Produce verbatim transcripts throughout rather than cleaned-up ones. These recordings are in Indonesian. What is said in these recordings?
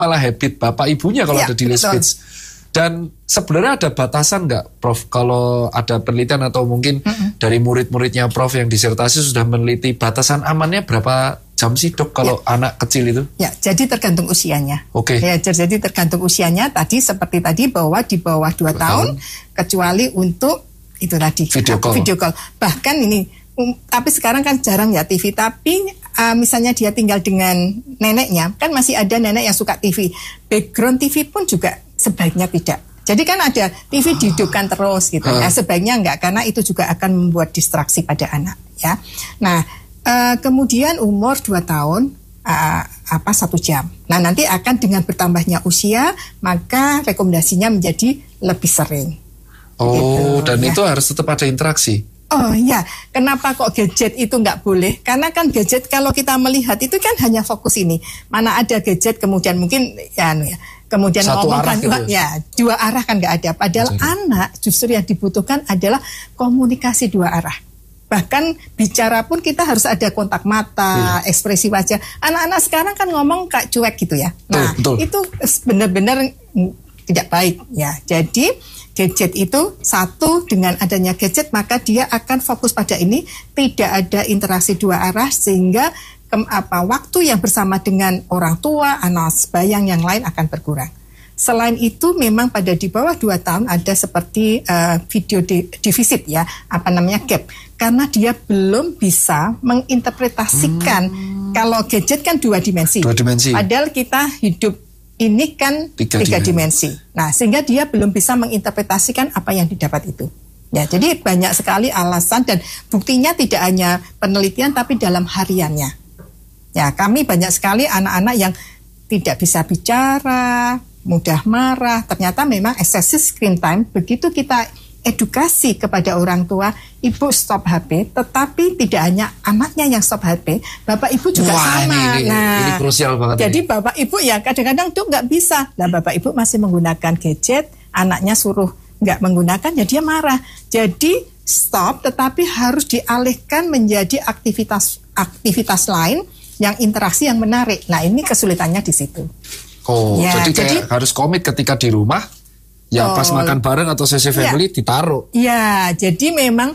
malah habit bapak ibunya kalau ya, ada delay speech. Dan sebenarnya ada batasan nggak, Prof? Kalau ada penelitian atau mungkin mm-hmm. dari murid-muridnya Prof yang disertasi sudah meneliti batasan amannya berapa jam sih, Dok, kalau ya. anak kecil itu? Ya, jadi tergantung usianya. Oke. Okay. Ya, jadi tergantung usianya. Tadi seperti tadi bahwa di bawah dua tahun, tahun, kecuali untuk itu tadi video call. Video call. Bahkan ini, um, tapi sekarang kan jarang ya T V. Tapi uh, misalnya dia tinggal dengan neneknya, kan masih ada nenek yang suka T V. Background T V pun juga sebaiknya tidak. Jadi kan ada T V dihidupkan terus gitu ya. Sebaiknya enggak, karena itu juga akan membuat distraksi pada anak ya. Nah, uh, kemudian umur dua tahun uh, apa satu jam. Nah, nanti akan dengan bertambahnya usia, maka rekomendasinya menjadi lebih sering. Oh, gitu, dan ya. Itu harus tetap ada interaksi. Oh ya, kenapa kok gadget itu nggak boleh? Karena kan gadget kalau kita melihat itu kan hanya fokus ini. Mana ada gadget kemudian mungkin ya, ya kemudian satu ngomong arah kan, gitu. Ya dua arah kan nggak ada. Padahal Jadi. anak justru yang dibutuhkan adalah komunikasi dua arah. Bahkan bicara pun kita harus ada kontak mata, iya. ekspresi wajah. Anak-anak sekarang kan ngomong kayak cuek gitu ya. Nah betul, betul. Itu benar-benar tidak baik ya. Jadi gadget itu satu, dengan adanya gadget maka dia akan fokus pada ini, tidak ada interaksi dua arah sehingga ke, apa waktu yang bersama dengan orang tua, anak sebayang yang lain akan berkurang. Selain itu memang pada di bawah dua tahun ada seperti uh, video di, defisit ya, apa namanya gap, karena dia belum bisa menginterpretasikan hmm. kalau gadget kan dua dimensi. Dua dimensi. Padahal kita hidup ini kan tiga, tiga dimensi. Nah, sehingga dia belum bisa menginterpretasikan apa yang didapat itu. Ya, jadi banyak sekali alasan dan buktinya tidak hanya penelitian tapi dalam hariannya. Ya, kami banyak sekali anak-anak yang tidak bisa bicara, mudah marah. Ternyata memang excessive screen time, begitu kita edukasi kepada orang tua, ibu stop H P, tetapi tidak hanya anaknya yang stop H P, bapak ibu juga Wah, sama. Ini, ini, nah, ini krusial banget. Jadi ini. bapak ibu ya kadang-kadang tuh nggak bisa, dan bapak ibu masih menggunakan gadget, anaknya suruh nggak menggunakan, ya dia marah. Jadi stop, tetapi harus dialihkan menjadi aktivitas aktivitas lain yang interaksi yang menarik. Nah ini kesulitannya di situ. Oh, ya, jadi kayak jadi, harus komit ketika di rumah. Ya oh, pas makan bareng atau sesi family ya, ditaruh. Ya, jadi memang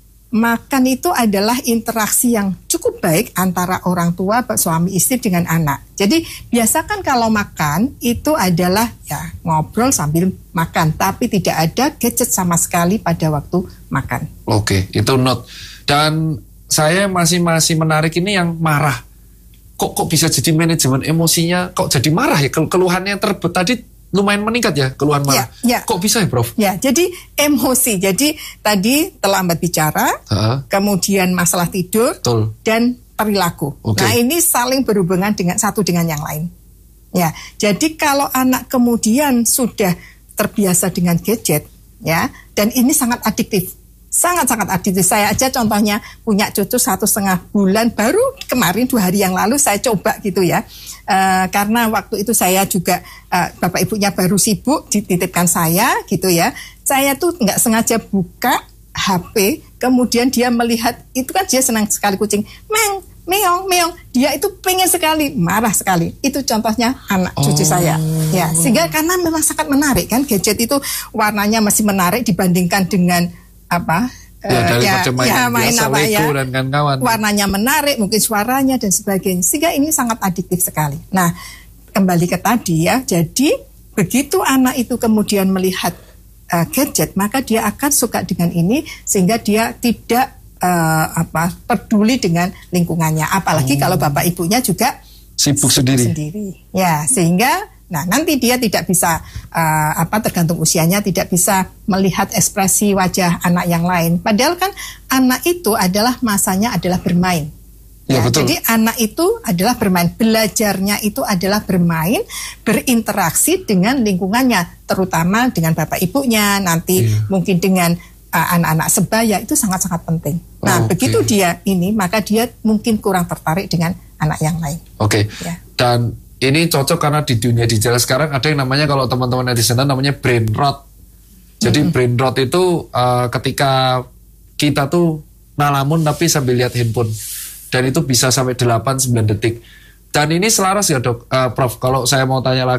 makan itu adalah interaksi yang cukup baik antara orang tua, suami istri dengan anak. Jadi biasakan kalau makan itu adalah ya ngobrol sambil makan, tapi tidak ada gadget sama sekali pada waktu makan. Oke, itu note. Dan saya masih masih menarik ini yang marah. Kok kok bisa jadi manajemen emosinya? Kok jadi marah ya? Keluhannya terbet tadi lumayan meningkat ya keluhan marah. Ya, ya. Kok bisa ya, Prof? Ya, jadi emosi. Jadi tadi terlambat bicara, uh-huh. kemudian masalah tidur, Betul. dan perilaku. Okay. Nah, ini saling berhubungan dengan satu dengan yang lain. Ya, jadi kalau anak kemudian sudah terbiasa dengan gadget, ya, dan ini sangat adiktif. Sangat-sangat adiktif. Saya aja contohnya punya cucu satu setengah bulan, baru kemarin dua hari yang lalu saya coba gitu ya. Uh, karena waktu itu saya juga uh, bapak ibunya baru sibuk, dititipkan saya gitu ya. Saya tuh nggak sengaja buka H P, kemudian dia melihat, itu kan dia senang sekali kucing, meng, meong, meong. Dia itu pengen sekali, marah sekali. Itu contohnya anak oh. cucu saya. Ya, sehingga karena memang sangat menarik kan, gadget itu warnanya masih menarik dibandingkan dengan apa? Ya, dari ya, macam main, ya, main biasa apa Lego ya, dan kawan-kawan. Warnanya menarik, mungkin suaranya dan sebagainya. Sehingga ini sangat adiktif sekali. Nah, kembali ke tadi ya. Jadi begitu anak itu kemudian melihat uh, gadget, maka dia akan suka dengan ini sehingga dia tidak uh, apa peduli dengan lingkungannya. Apalagi hmm. kalau bapak ibunya juga sibuk, sibuk sendiri. sendiri. Ya, sehingga nah nanti dia tidak bisa uh, apa tergantung usianya, tidak bisa melihat ekspresi wajah anak yang lain. Padahal kan anak itu adalah masanya adalah bermain. Ya, ya, betul. Jadi anak itu adalah bermain, belajarnya itu adalah bermain, berinteraksi dengan lingkungannya, terutama dengan bapak ibunya, nanti ya. mungkin dengan uh, anak-anak sebaya, itu sangat-sangat penting. Nah, okay. begitu dia ini, maka dia mungkin kurang tertarik dengan anak yang lain. Oke. Okay. Ya. Dan ini cocok karena di dunia digital sekarang ada yang namanya, kalau teman-teman netizen namanya brain rot. Jadi mm-hmm. brain rot itu uh, ketika kita tuh ngalamun tapi sambil lihat handphone. Dan itu bisa sampai delapan sampai sembilan detik. Dan ini selaras ya dok, uh, Prof. Kalau saya mau tanya lagi.